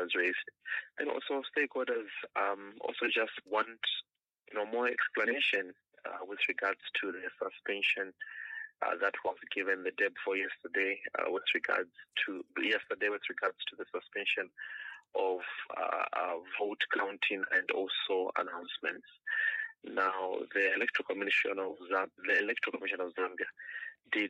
has raised. And also stakeholders also just want more explanation with regards to the suspension that was given the day before yesterday with regards to the suspension of vote counting and also announcements. Now, the Electoral Commission of Zambia did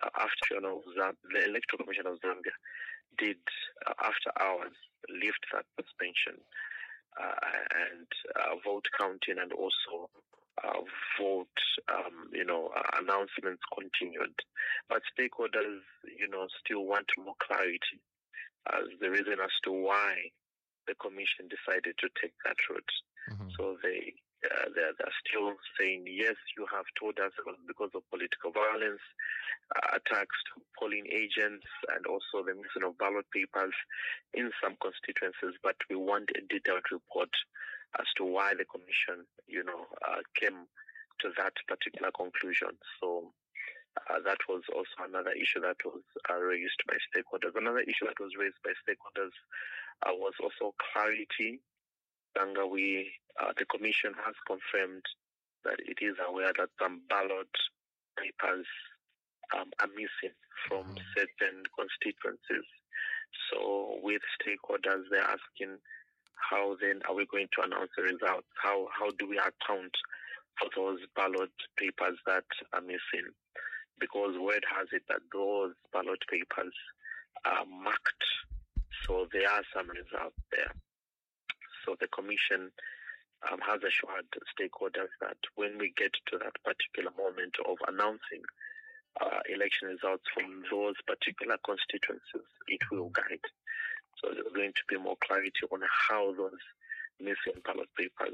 after hours lift that suspension and vote counting and also vote announcements continued. But stakeholders still want more clarity as the reason as to why the commission decided to take that route. Mm-hmm. So they're still saying, yes, you have told us it was because of political violence, attacks to polling agents, and also the missing of ballot papers in some constituencies, but we want a detailed report as to why the commission, came to that particular conclusion. So that was also another issue that was raised by stakeholders. Another issue that was raised by stakeholders was also clarity. The commission has confirmed that it is aware that some ballot papers are missing from certain constituencies. So with stakeholders, they're asking, how then are we going to announce the results? How do we account for those ballot papers that are missing? Because word has it that those ballot papers are marked, so there are some results there. So the commission has assured stakeholders that when we get to that particular moment of announcing election results from those particular constituencies, it will guide. So there's going to be more clarity on how those missing ballot papers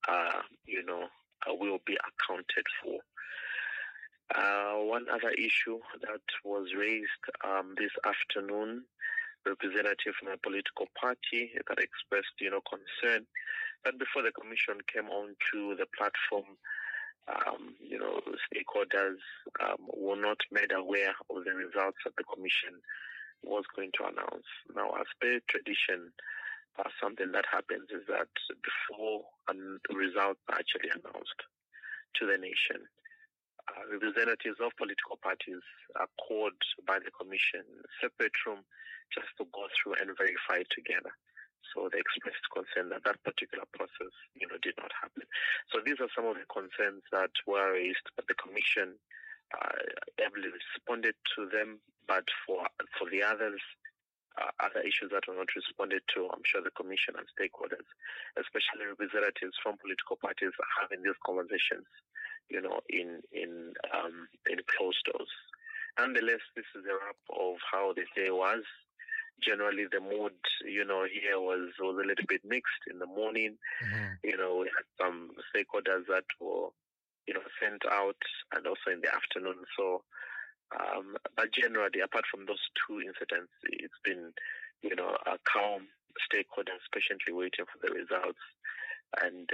will be accounted for. One other issue that was raised this afternoon, representative from a political party that expressed, concern that before the commission came onto the platform, stakeholders were not made aware of the results that the commission was going to announce. Now, as per tradition, something that happens is that before the results are actually announced to the nation, representatives of political parties are called by the commission in a separate room just to go through and verify together. So they expressed concern that that particular process, did not happen. So these are some of the concerns that were raised, but the commission heavily responded to them. But for the others, other issues that were not responded to, I'm sure the commission and stakeholders, especially representatives from political parties, are having these conversations, in closed doors. Nonetheless, this is a wrap of how the day was. Generally, the mood, here was a little bit mixed in the morning. Mm-hmm. We had some stakeholders that were, sent out, and also in the afternoon. So, but generally, apart from those two incidents, it's been, a calm stakeholders patiently waiting for the results, and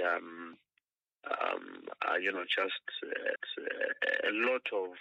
just a lot of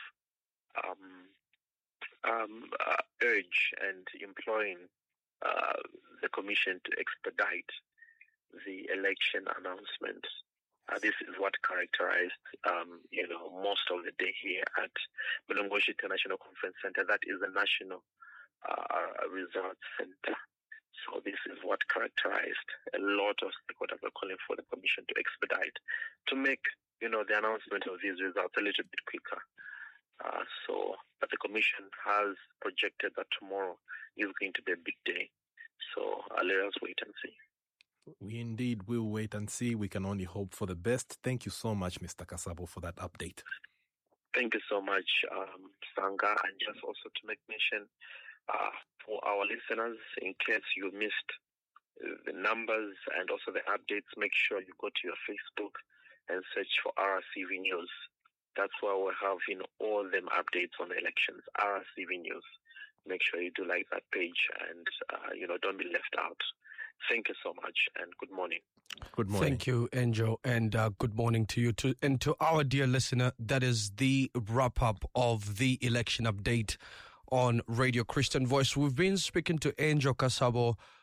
urge and employing the commission to expedite the election announcement. This is what characterized, most of the day here at Mulongoshi International Conference Center. That is the national results center. So this is what characterized a lot of stakeholders are calling for the commission to expedite, to make, the announcement of these results a little bit quicker. But the commission has projected that tomorrow is going to be a big day. So let us wait and see. We indeed will wait and see. We can only hope for the best. Thank you so much, Mr. Kasabo, for that update. Thank you so much, Sanga. And just also to make mention for our listeners, in case you missed the numbers and also the updates, make sure you go to your Facebook and search for RCV News. That's why we're having all them updates on the elections, RCV News. Make sure you do like that page and, don't be left out. Thank you so much and good morning. Good morning. Thank you, Angel, and good morning to you too. And to our dear listener, that is the wrap-up of the election update on Radio Christian Voice. We've been speaking to Angel Kasabo,